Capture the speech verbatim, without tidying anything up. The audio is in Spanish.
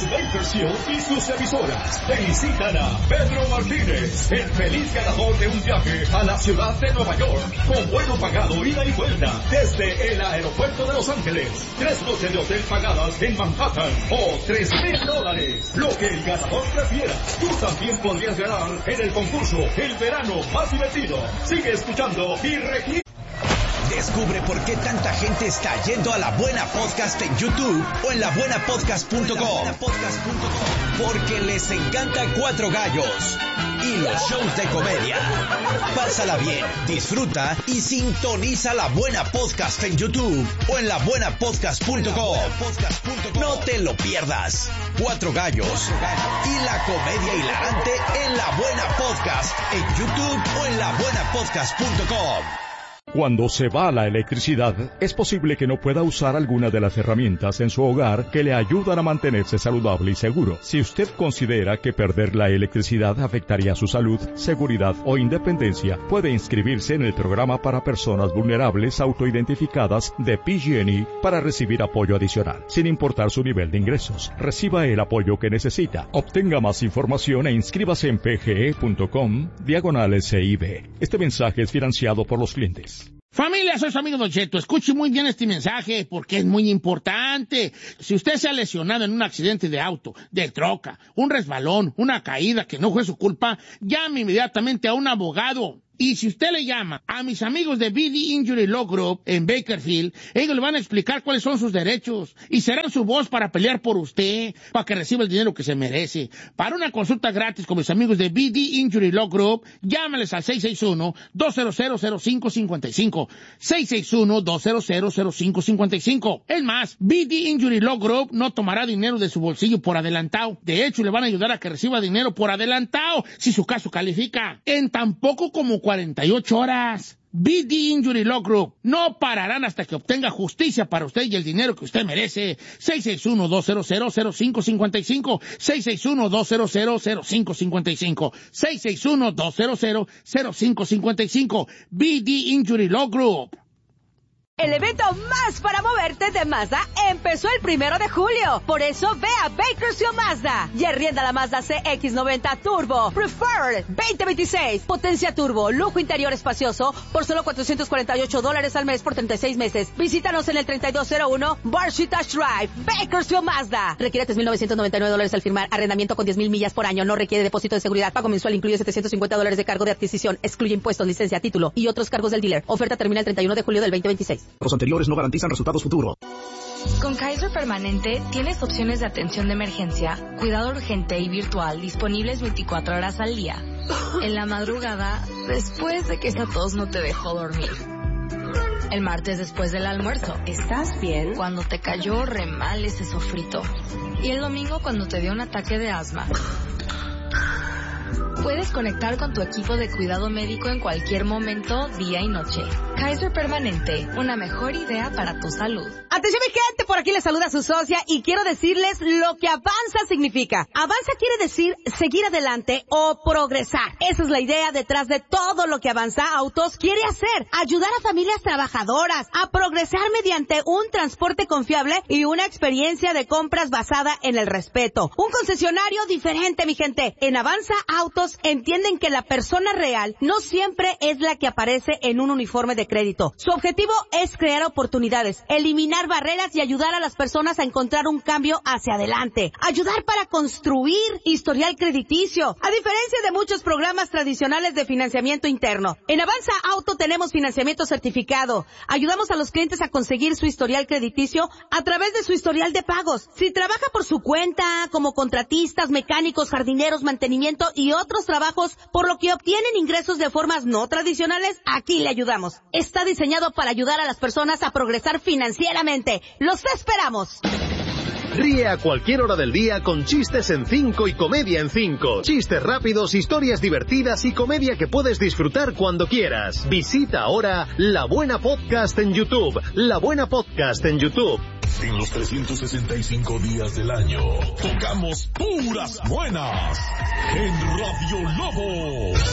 Bakersfield y sus emisoras felicitan a Pedro Martínez, el feliz ganador de un viaje a la ciudad de Nueva York, con vuelo pagado ida y vuelta desde el aeropuerto de Los Ángeles, tres noches de hotel pagadas en Manhattan o tres mil dólares, lo que el ganador prefiera. Tú también podrías ganar en el concurso El Verano Más Divertido. Sigue escuchando y registra. Descubre por qué tanta gente está yendo a La Buena Podcast en YouTube o en la buena podcast punto com. Porque les encanta Cuatro Gallos y los shows de comedia. Pásala bien, disfruta y sintoniza La Buena Podcast en YouTube o en la buena podcast punto com. No te lo pierdas. Cuatro Gallos y la comedia hilarante en La Buena Podcast en YouTube o en la buena podcast punto com. Cuando se va la electricidad, es posible que no pueda usar alguna de las herramientas en su hogar que le ayudan a mantenerse saludable y seguro. Si usted considera que perder la electricidad afectaría su salud, seguridad o independencia, puede inscribirse en el programa para personas vulnerables autoidentificadas de P G and E para recibir apoyo adicional, sin importar su nivel de ingresos. Reciba el apoyo que necesita. Obtenga más información e inscríbase en pge.com diagonal S I B. Este mensaje es financiado por los clientes. Familia, soy su amigo Don Cheto. Escuche muy bien este mensaje porque es muy importante. Si usted se ha lesionado en un accidente de auto, de troca, un resbalón, una caída que no fue su culpa, llame inmediatamente a un abogado. Y si usted le llama a mis amigos de B D Injury Law Group en Bakersfield, ellos le van a explicar cuáles son sus derechos y serán su voz para pelear por usted, para que reciba el dinero que se merece. Para una consulta gratis con mis amigos de B D Injury Law Group, llámales al seis seis uno, dos cero cero, cero cinco cinco cinco, seis seis uno, dos cero cero, cero cinco cinco cinco. Es más, B D Injury Law Group no tomará dinero de su bolsillo por adelantado. De hecho, le van a ayudar a que reciba dinero por adelantado si su caso califica. En tan poco como cuarenta y ocho horas. B D Injury Law Group no pararán hasta que obtenga justicia para usted y el dinero que usted merece. seis seis uno, dos cero cero, cero cinco cinco cinco, seis seis uno, dos cero cero, cero cinco cinco cinco, seis seis uno, dos cero cero, cero cinco cinco cinco. B D Injury Law Group. El evento más para moverte de Mazda empezó el primero de julio. Por eso ve a Bakersfield Mazda y arrienda la Mazda C X noventa Turbo Preferred veinte veintiséis. Potencia turbo, lujo interior espacioso por solo cuatrocientos cuarenta y ocho dólares al mes por treinta y seis meses. Visítanos en el treinta y dos cero uno Barshit Drive, Bakersfield Mazda. Requiere tres mil novecientos noventa y nueve dólares al firmar. Arrendamiento con diez mil millas por año. No requiere depósito de seguridad. Pago mensual incluye setecientos cincuenta dólares de cargo de adquisición. Excluye impuestos, licencia, título y otros cargos del dealer. Oferta termina el treinta y uno de julio del veinte veintiséis. Los anteriores no garantizan resultados futuros. Con Kaiser Permanente tienes opciones de atención de emergencia, cuidado urgente y virtual disponibles veinticuatro horas al día. En la madrugada, después de que esa tos no te dejó dormir. El martes después del almuerzo. ¿Estás bien? Cuando te cayó re mal ese sofrito. Y el domingo cuando te dio un ataque de asma. Puedes conectar con tu equipo de cuidado médico en cualquier momento, día y noche. Kaiser Permanente, una mejor idea para tu salud. Atención mi gente, por aquí les saluda su socia y quiero decirles lo que Avanza significa. Avanza quiere decir seguir adelante o progresar. Esa es la idea detrás de todo lo que Avanza Autos quiere hacer. Ayudar a familias trabajadoras a progresar mediante un transporte confiable y una experiencia de compras basada en el respeto. Un concesionario diferente, mi gente. En Avanza Autos entienden que la persona real no siempre es la que aparece en un uniforme de crédito. Su objetivo es crear oportunidades, eliminar barreras y ayudar a las personas a encontrar un cambio hacia adelante. Ayudar para construir historial crediticio, a diferencia de muchos programas tradicionales de financiamiento interno. En Avanza Auto tenemos financiamiento certificado. Ayudamos a los clientes a conseguir su historial crediticio a través de su historial de pagos. Si trabaja por su cuenta, como contratistas, mecánicos, jardineros, mantenimiento y otros trabajos, por lo que obtienen ingresos de formas no tradicionales, aquí le ayudamos. Está diseñado para ayudar a las personas a progresar financieramente. ¡Los esperamos! Ríe a cualquier hora del día con chistes en cinco y comedia en cinco. Chistes rápidos, historias divertidas y comedia que puedes disfrutar cuando quieras. Visita ahora La Buena Podcast en YouTube. La Buena Podcast en YouTube. En los trescientos sesenta y cinco días del año, tocamos puras buenas en Radio Lobo.